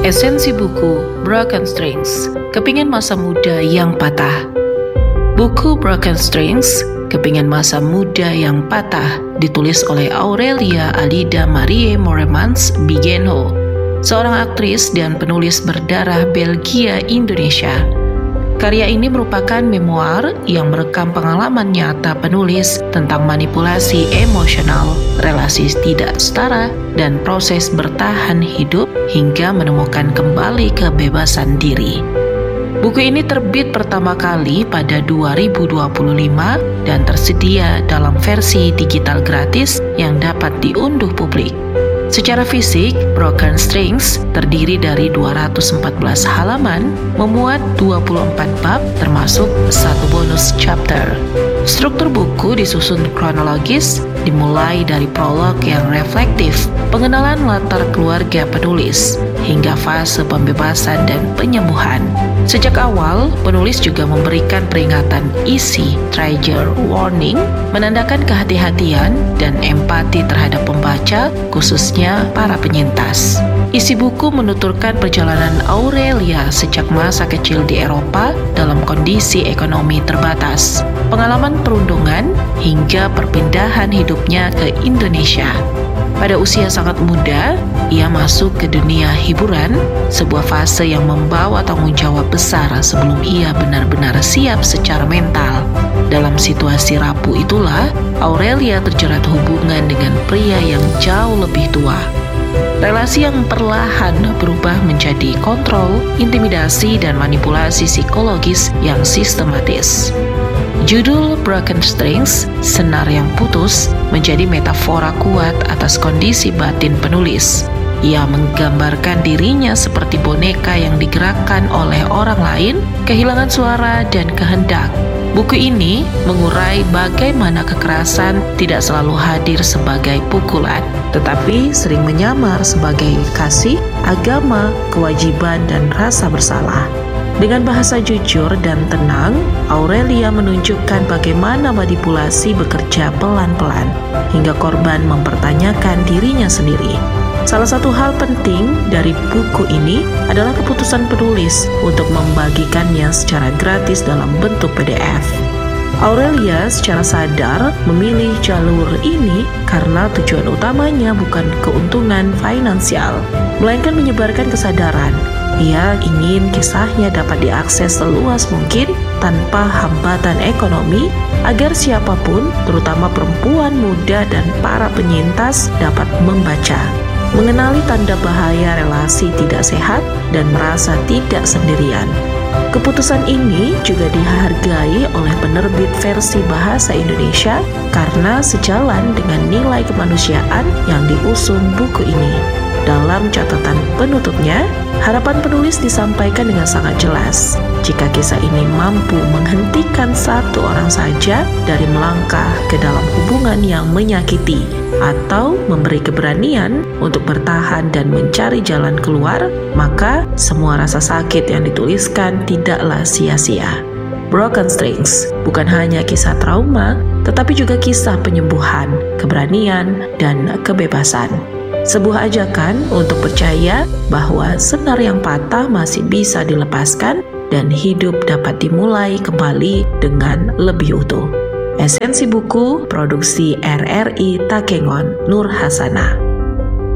Esensi buku Broken Strings, Kepingan Masa Muda yang Patah. Buku Broken Strings, Kepingan Masa Muda yang Patah ditulis oleh Aurelia Alida Marie Moermans Bigenho, seorang aktris dan penulis berdarah Belgia Indonesia. Karya ini merupakan memoir yang merekam pengalaman nyata penulis tentang manipulasi emosional, relasi tidak setara, dan proses bertahan hidup hingga menemukan kembali kebebasan diri. Buku ini terbit pertama kali pada 2025 dan tersedia dalam versi digital gratis yang dapat diunduh publik. Secara fisik, Broken Strings terdiri dari 214 halaman, memuat 24 bab termasuk satu bonus chapter. Struktur buku disusun kronologis, dimulai dari prolog yang reflektif, pengenalan latar keluarga penulis, hingga fase pembebasan dan penyembuhan. Sejak awal, penulis juga memberikan peringatan isi trigger warning, menandakan kehati-hatian dan empati terhadap pembaca, khususnya para penyintas. Isi buku menuturkan perjalanan Aurelia sejak masa kecil di Eropa dalam kondisi ekonomi terbatas, pengalaman perundungan, hingga perpindahan hidupnya ke Indonesia. Pada usia sangat muda, ia masuk ke dunia hiburan, sebuah fase yang membawa tanggung jawab besar sebelum ia benar-benar siap secara mental. Dalam situasi rapuh itulah, Aurelia terjerat hubungan dengan pria yang jauh lebih tua. Relasi yang perlahan berubah menjadi kontrol, intimidasi, dan manipulasi psikologis yang sistematis. Judul Broken Strings, Senar yang Putus, menjadi metafora kuat atas kondisi batin penulis. Ia menggambarkan dirinya seperti boneka yang digerakkan oleh orang lain, kehilangan suara dan kehendak. Buku ini mengurai bagaimana kekerasan tidak selalu hadir sebagai pukulan, tetapi sering menyamar sebagai kasih, agama, kewajiban, dan rasa bersalah. Dengan bahasa jujur dan tenang, Aurelia menunjukkan bagaimana manipulasi bekerja pelan-pelan, hingga korban mempertanyakan dirinya sendiri. Salah satu hal penting dari buku ini adalah keputusan penulis untuk membagikannya secara gratis dalam bentuk PDF. Aurelia secara sadar memilih jalur ini karena tujuan utamanya bukan keuntungan finansial, melainkan menyebarkan kesadaran. Ia ingin kisahnya dapat diakses seluas mungkin tanpa hambatan ekonomi, agar siapapun, terutama perempuan muda dan para penyintas, dapat membaca, mengenali tanda bahaya relasi tidak sehat, dan merasa tidak sendirian. Keputusan ini juga dihargai oleh penerbit versi bahasa Indonesia karena sejalan dengan nilai kemanusiaan yang diusung buku ini. Dalam catatan penutupnya, harapan penulis disampaikan dengan sangat jelas. Jika kisah ini mampu menghentikan satu orang saja dari melangkah ke dalam hubungan yang menyakiti, atau memberi keberanian untuk bertahan dan mencari jalan keluar, maka semua rasa sakit yang dituliskan tidaklah sia-sia. Broken Strings bukan hanya kisah trauma, tetapi juga kisah penyembuhan, keberanian, dan kebebasan. Sebuah ajakan untuk percaya bahwa senar yang patah masih bisa dilepaskan dan hidup dapat dimulai kembali dengan lebih utuh. Esensi buku produksi RRI Takengon Nur Hasanah.